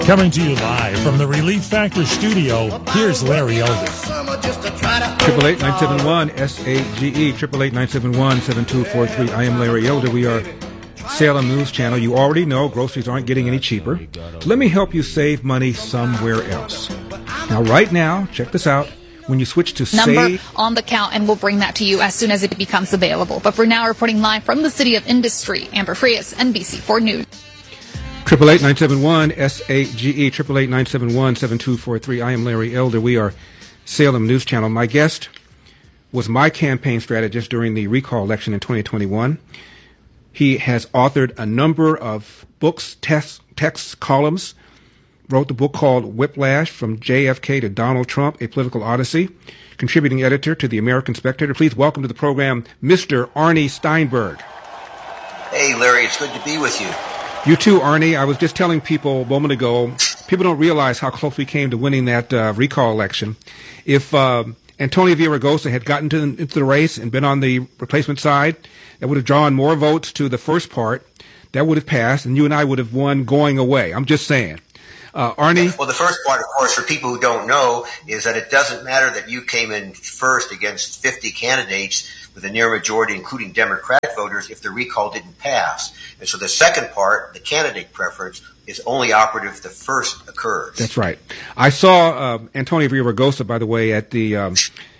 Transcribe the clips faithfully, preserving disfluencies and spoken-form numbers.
Coming to you live from the Relief Factor studio, here's Larry Elder. Triple eight nine seven one S A G E triple eight nine seven one seven two four three. I am Larry Elder. We are Salem News Channel. You already know groceries aren't getting any cheaper. So let me help you save money somewhere else. Now, right now, check this out. When you switch to number save on the count, and we'll bring that to you as soon as it becomes available. But for now, reporting live from the City of Industry, Amber Frias, N B C four News. Triple eight nine seven one S A G E triple eight nine seven one seven two four three. I am Larry Elder. We are Salem News Channel. My guest was my campaign strategist during the recall election in twenty twenty-one. He has authored a number of books, text, texts, columns. Wrote the book called Whiplash: From J F K to Donald Trump, A Political Odyssey. Contributing editor to the American Spectator. Please welcome to the program, Mister Arnie Steinberg. Hey, Larry, it's good to be with you. You too, Arnie. I was just telling people a moment ago, people don't realize how close we came to winning that uh, recall election. If uh, Antonio Villaraigosa had gotten to the, into the race and been on the replacement side, that would have drawn more votes to the first part. That would have passed, and you and I would have won going away. I'm just saying. Uh, Arnie? Well, the first part, of course, for people who don't know, is that it doesn't matter that you came in first against fifty candidates with a near majority, including Democratic voters, if the recall didn't pass. And so the second part, the candidate preference, is only operative if the first occurs. That's right. I saw uh, Antonio Villaraigosa, by the way, at the um,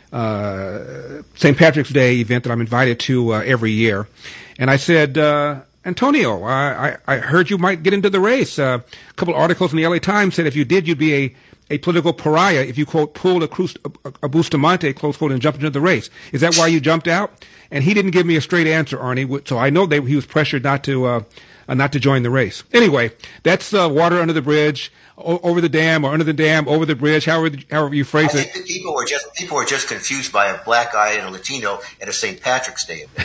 uh, Saint Patrick's Day event that I'm invited to uh, every year. And I said, uh, Antonio, I, I heard you might get into the race. Uh, a couple of articles in the L A Times said if you did, you'd be a, a political pariah if you, quote, pulled a, Cruz, a, a Bustamante, close quote, and jumped into the race. Is that why you jumped out? And he didn't give me a straight answer, Arnie, so I know they, he was pressured not to uh, uh, not to join the race. Anyway, that's uh, water under the bridge, o- over the dam, or under the dam, over the bridge, however, however you phrase I it. think people were just people were just confused by a black guy and a Latino at a Saint Patrick's Day event.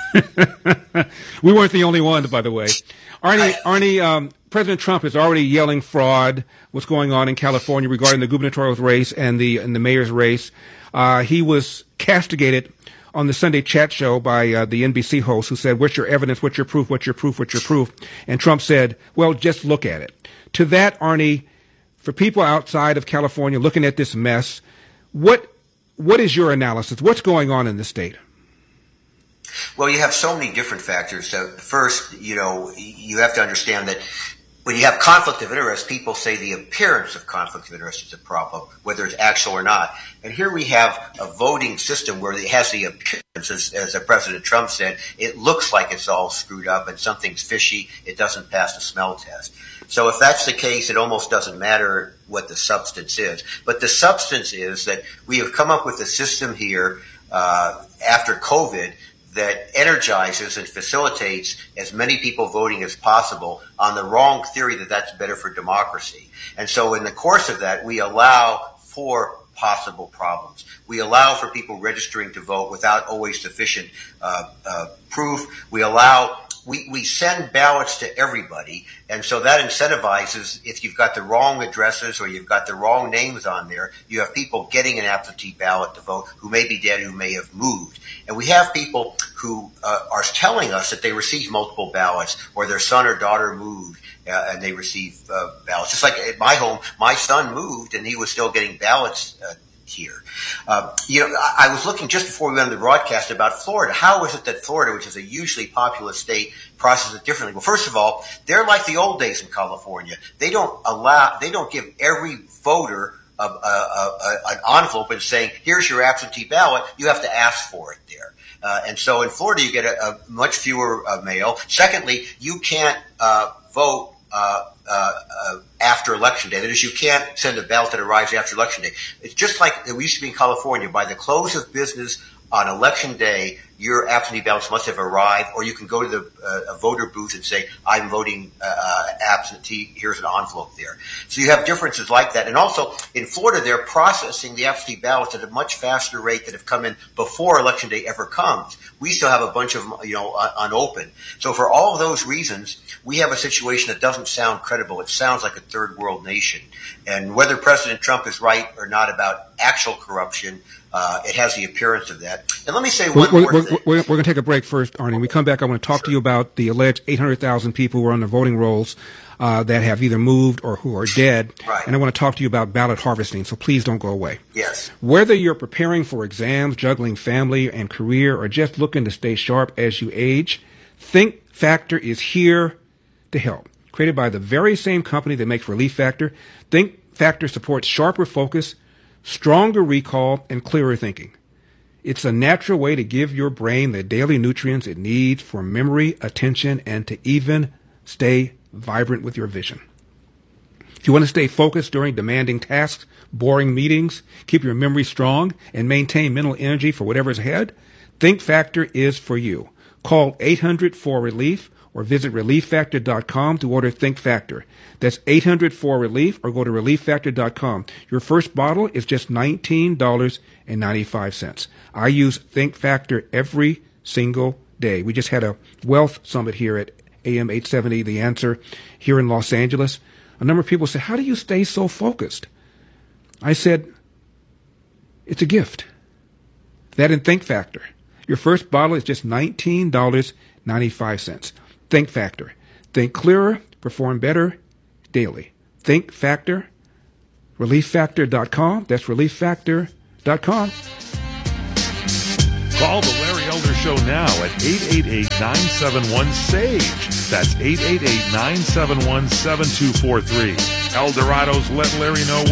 We weren't the only ones, by the way. Arnie, Arnie, um, President Trump is already yelling fraud. What's going on in California regarding the gubernatorial race and the and the mayor's race? Uh, he was castigated on the Sunday Chat Show by uh, the N B C host, who said, "What's your evidence? What's your proof? What's your proof? What's your proof?" And Trump said, "Well, just look at it." To that, Arnie, for people outside of California looking at this mess, what what is your analysis? What's going on in the state? Well, you have so many different factors. So first, you know, you have to understand that when you have conflict of interest, people say the appearance of conflict of interest is a problem, whether it's actual or not. And here we have a voting system where it has the appearance, as, as President Trump said, it looks like it's all screwed up and something's fishy. It doesn't pass the smell test. So if that's the case, it almost doesn't matter what the substance is. But the substance is that we have come up with a system here uh, after COVID that energizes and facilitates as many people voting as possible on the wrong theory that that's better for democracy. And so in the course of that, we allow for possible problems. We allow for people registering to vote without always sufficient uh, uh, proof. We allow We, we send ballots to everybody, and so that incentivizes, if you've got the wrong addresses or you've got the wrong names on there, you have people getting an absentee ballot to vote who may be dead, who may have moved. And we have people who uh, are telling us that they received multiple ballots, or their son or daughter moved uh, and they received uh, ballots. Just like at my home, my son moved and he was still getting ballots uh, here. Uh, you know, I, I was looking just before we went on the broadcast about Florida. How is it that Florida, which is a hugely populous state, processes it differently? Well, first of all, they're like the old days in California. They don't allow, they don't give every voter a, a, a, an envelope and saying, here's your absentee ballot. You have to ask for it there. Uh, and so in Florida, you get a, a much fewer uh, mail. Secondly, you can't uh, vote uh, uh, uh, after Election Day. That is, you can't send a ballot that arrives after Election Day. It's just like it used to be in California. By the close of business on Election Day, your absentee ballots must have arrived, or you can go to the uh, a voter booth and say, I'm voting uh, absentee, here's an envelope there. So you have differences like that. And also, in Florida, they're processing the absentee ballots at a much faster rate that have come in before Election Day ever comes. We still have a bunch of them, you know, un- unopened. So for all of those reasons, we have a situation that doesn't sound credible. It sounds like a third world nation. And whether President Trump is right or not about actual corruption, Uh, it has the appearance of that. And let me say one we're, more we're, thing. We're, we're going to take a break first, Arnie. When we come back, I want to talk sure. to you about the alleged eight hundred thousand people who are on the voting rolls. uh, that have either moved or who are dead. Right. And I want to talk to you about ballot harvesting, so please don't go away. Yes. Whether you're preparing for exams, juggling family and career, or just looking to stay sharp as you age, Think Factor is here to help. Created by the very same company that makes Relief Factor, Think Factor supports sharper focus, stronger recall, and clearer thinking. It's a natural way to give your brain the daily nutrients it needs for memory, attention, and to even stay vibrant with your vision. If you want to stay focused during demanding tasks, boring meetings, keep your memory strong, and maintain mental energy for whatever's ahead, Think Factor is for you. Call eight hundred four relief or visit relief factor dot com to order Think Factor. That's eight hundred four relief or go to relief factor dot com. Your first bottle is just nineteen dollars and ninety-five cents. I use Think Factor every single day. We just had a wealth summit here at A M eight seventy, The Answer, here in Los Angeles. A number of people said, how do you stay so focused? I said, it's a gift. That and Think Factor. Your first bottle is just nineteen dollars and ninety-five cents. Think Factor. Think clearer, perform better daily. Think Factor, relief factor dot com. That's relief factor dot com. Call the Larry Elder Show now at eight eight eight, nine seven one, S A G E. That's eight eight eight, nine seven one, seven two four three. El Dorado's Let Larry Know